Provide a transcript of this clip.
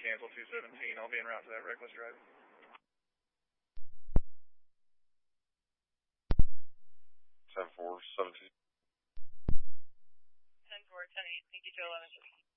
cancel 217. I'll be en route to that reckless driving. 10-4, 17. 10-4, 10-8. Thank you, Joe 11.